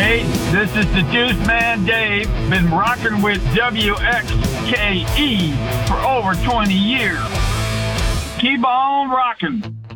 Hey, this is the Juice Man Dave. Been rocking with WXKE for over 20 years. Keep on rocking.